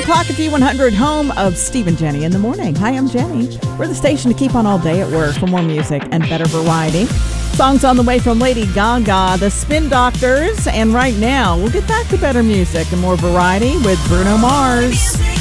o'clock at D100, home of Steve and Jenny in the morning. Hi, I'm Jenny. We're the station to keep on all day at work for more music and better variety. Songs on the way from Lady Gaga, the Spin Doctors, and right now we'll get back to better music and more variety with Bruno Mars.